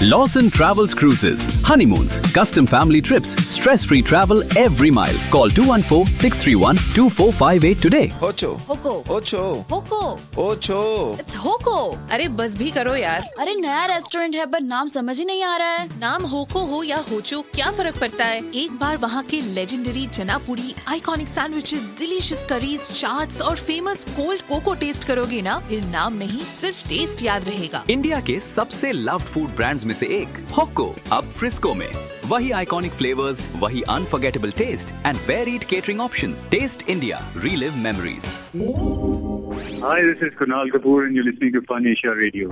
Lawson Travels Cruises. Honeymoons, custom family trips, stress-free travel every mile. Call 214-631-2458 today. Ocho. Hoko. Ocho. Hoko. Ocho. It's Hoko. अरे बस भी करो यार. अरे नया रेस्टोरेंट है पर नाम समझ ही नहीं आ रहा है. नाम होको हो या होचो क्या फर्क पड़ता है. एक बार वहाँ के लेजेंडरी चना पूरी, iconic sandwiches, delicious curries, chaats और फेमस कोल्ड कोको टेस्ट करोगे ना, फिर नाम नहीं सिर्फ टेस्ट याद रहेगा. इंडिया के सबसे लव्ड फूड ब्रांड्स में से एक होक्को अब फ्रिस्को में. वही आइकॉनिक फ्लेवर्स, वही unforgettable test and varied catering options. Test India, relive memories. Hi, this is Kunal Kapoor and you're listening to Fun Asia Radio.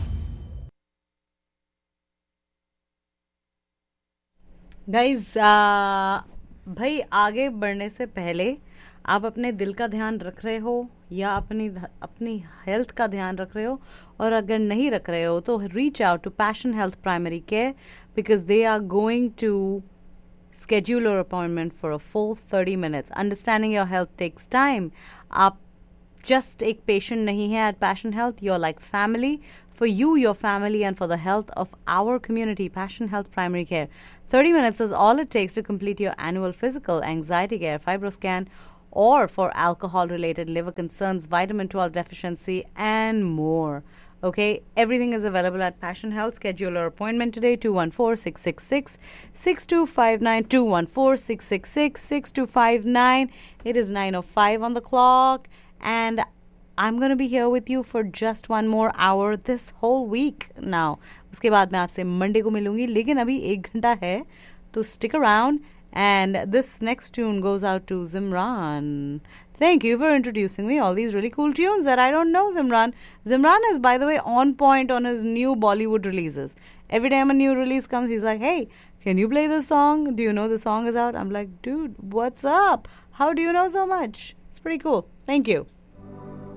Guys भाई आगे बढ़ने से पहले आप अपने दिल का ध्यान रख रहे हो या अपनी हेल्थ का ध्यान रख रहे हो, और अगर नहीं रख रहे हो तो reach out to passion health primary care because they are going to schedule your appointment for a full 30 minutes. Understanding your health takes time. आप just एक patient नहीं है at Passion Health. You're like family. For you, your family, and for the health of our community, Passion Health Primary Care. 30 minutes is all it takes to complete your annual physical, anxiety care, fibroscan, or for alcohol-related liver concerns, vitamin 12 deficiency, and more. Okay, everything is available at Passion Health. Schedule your appointment today, 214-666-6259, 214-666-6259. It is 9:05 on the clock, and I'm going to be here with you for just one more hour this whole week now. उसके बाद मैं आपसे Monday को मिलूंगी, लेकिन अभी 1 घंटा है, तो stick around. And this next tune goes out to Zimran. Thank you for introducing me all these really cool tunes that I don't know, Zimran. Zimran is, by the way, on point on his new Bollywood releases. Every time a new release comes, he's like, hey, can you play this song? Do you know the song is out? I'm like, dude, what's up? How do you know so much? It's pretty cool. Thank you.